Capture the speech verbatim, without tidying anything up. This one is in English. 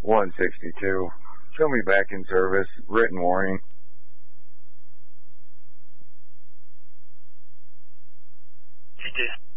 one sixty-two. Show me back in service. Written warning. G T